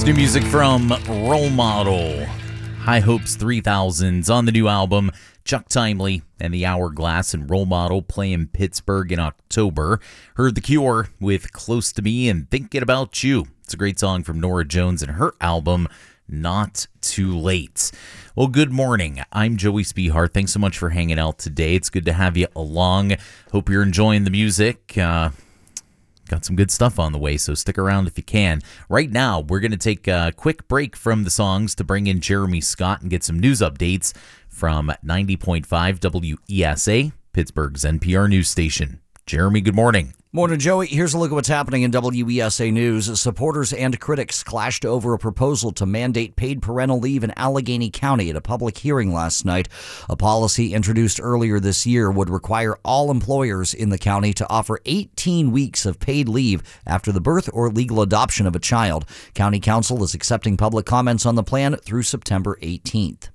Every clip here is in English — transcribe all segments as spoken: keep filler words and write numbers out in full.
New music from Role Model. High Hopes three thousands on the new album. Chuck Timely and the Hourglass and Role Model play in Pittsburgh in October. Heard The Cure with Close to Me and Thinking About You. It's a great song from Norah Jones and her album, Not Too Late. Well, good morning. I'm Joey Spehar. Thanks so much for hanging out today. It's good to have you along. Hope you're enjoying the music. Uh, got some good stuff on the way, so stick around if you can. Right now, we're going to take a quick break from the songs to bring in Jeremy Scott and get some news updates from ninety point five W E S A, Pittsburgh's N P R news station. Jeremy, good morning. Morning, Joey. Here's a look at what's happening in W E S A News. Supporters and critics clashed over a proposal to mandate paid parental leave in Allegheny County at a public hearing last night. A policy introduced earlier this year would require all employers in the county to offer eighteen weeks of paid leave after the birth or legal adoption of a child. County Council is accepting public comments on the plan through September eighteenth.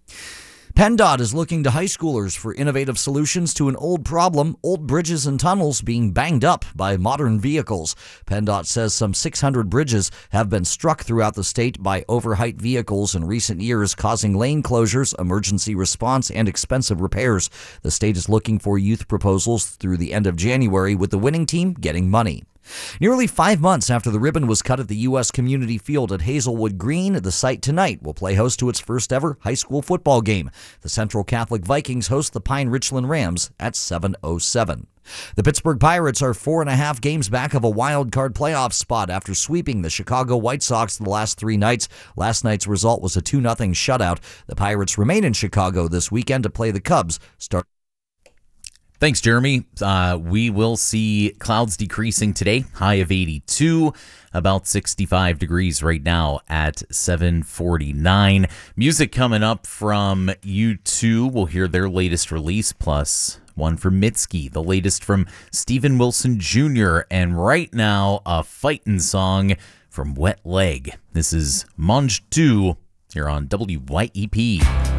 PennDOT is looking to high schoolers for innovative solutions to an old problem, old bridges and tunnels being banged up by modern vehicles. PennDOT says some six hundred bridges have been struck throughout the state by overheight vehicles in recent years, causing lane closures, emergency response, and expensive repairs. The state is looking for youth proposals through the end of January, with the winning team getting money. Nearly five months after the ribbon was cut at the U S Community Field at Hazelwood Green, the site tonight will play host to its first ever high school football game. The Central Catholic Vikings host the Pine Richland Rams at seven oh seven. The Pittsburgh Pirates are four and a half games back of a wild card playoff spot after sweeping the Chicago White Sox the last three nights. Last night's result was a two nothing shutout. The Pirates remain in Chicago this weekend to play the Cubs. Start. Thanks, Jeremy. Uh, we will see clouds decreasing today, high of eighty-two, about sixty-five degrees right now at seven forty-nine. Music coming up from U two. We'll hear their latest release, plus one from Mitski, the latest from Steven Wilson Junior And right now, a fightin' song from Wet Leg. This is Mange two here on W Y E P.